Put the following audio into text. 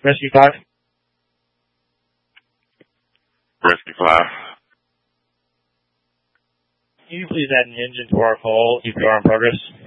Rescue 5. Rescue 5. Can you please add an engine to our call, CPR in progress?